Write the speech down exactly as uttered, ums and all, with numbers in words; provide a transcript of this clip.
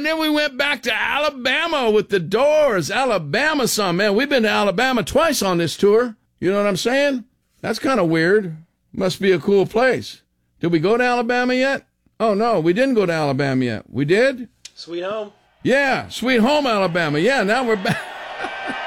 then we went back to Alabama with the Doors. Alabama song, man. We've been to Alabama twice on this tour. You know what I'm saying? That's kind of weird. Must be a cool place. Did we go to Alabama yet? Oh, no, we didn't go to Alabama yet. We did? Sweet home. Yeah, Sweet Home Alabama. Yeah, now we're back.